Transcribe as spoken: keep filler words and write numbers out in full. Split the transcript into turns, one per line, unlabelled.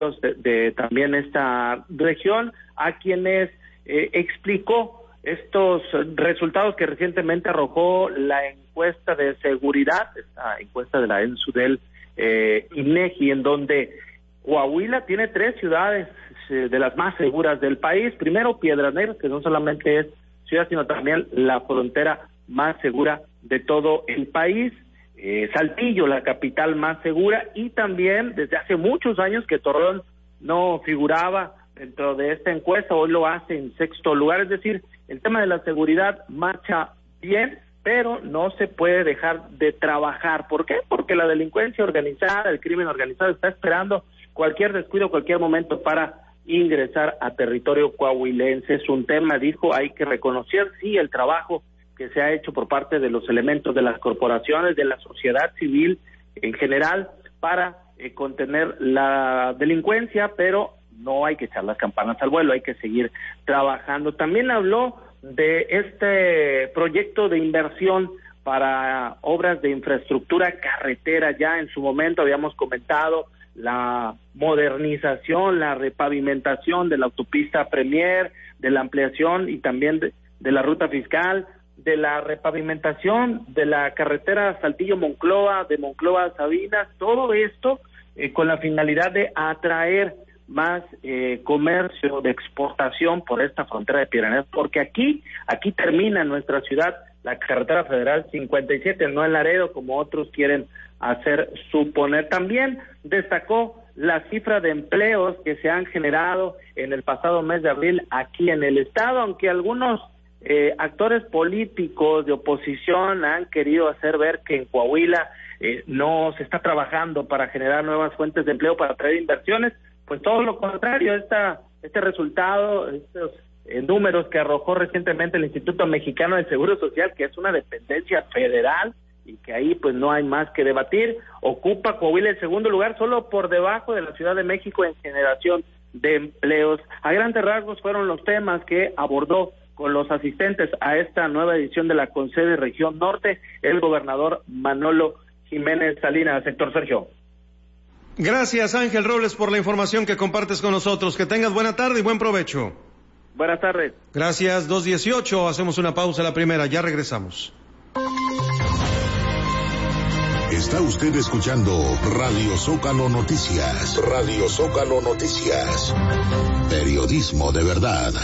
de, de también esta región, a quienes eh, explicó estos resultados que recientemente arrojó la encuesta de seguridad, esta encuesta de la ENSUDEL eh, INEGI, en donde Coahuila tiene tres ciudades eh, de las más seguras del país. Primero, Piedras Negras, que no solamente es ciudad, sino también la frontera más segura de todo el país. Eh, Saltillo, la capital más segura, y también desde hace muchos años que Torreón no figuraba dentro de esta encuesta, hoy lo hace en sexto lugar. Es decir, el tema de la seguridad marcha bien, pero no se puede dejar de trabajar. ¿Por qué? Porque la delincuencia organizada, el crimen organizado está esperando cualquier descuido, cualquier momento para ingresar a territorio coahuilense. Es un tema, dijo, hay que reconocer, sí, el trabajo que se ha hecho por parte de los elementos de las corporaciones, de la sociedad civil en general, para eh, contener la delincuencia, pero no hay que echar las campanas al vuelo, hay que seguir trabajando. También habló de este proyecto de inversión para obras de infraestructura carretera. Ya en su momento habíamos comentado la modernización, la repavimentación de la autopista Premier, de la ampliación y también de, de la ruta fiscal, de la repavimentación de la carretera Saltillo-Monclova, de Monclova-Sabinas, todo esto eh, con la finalidad de atraer más eh, comercio de exportación por esta frontera de Piedras Negras, porque aquí, aquí termina en nuestra ciudad la carretera federal cincuenta y siete, no en Laredo, como otros quieren hacer suponer. También destacó la cifra de empleos que se han generado en el pasado mes de abril aquí en el estado, aunque algunos Eh, actores políticos de oposición han querido hacer ver que en Coahuila eh, no se está trabajando para generar nuevas fuentes de empleo, para atraer inversiones. Pues todo lo contrario, esta, este resultado, estos eh, números que arrojó recientemente el Instituto Mexicano del Seguro Social, que es una dependencia federal y que ahí pues no hay más que debatir, ocupa Coahuila el segundo lugar, solo por debajo de la Ciudad de México en generación de empleos. A grandes rasgos fueron los temas que abordó con los asistentes a esta nueva edición de la Concede Región Norte, el gobernador Manolo Jiménez Salinas. Sector Sergio.
Gracias, Ángel Robles, por la información que compartes con nosotros. Que tengas buena tarde y buen provecho.
Buenas tardes.
Gracias, dos dieciocho. Hacemos una pausa la primera, ya regresamos.
Está usted escuchando Radio Zócalo Noticias. Radio Zócalo Noticias. Periodismo de verdad.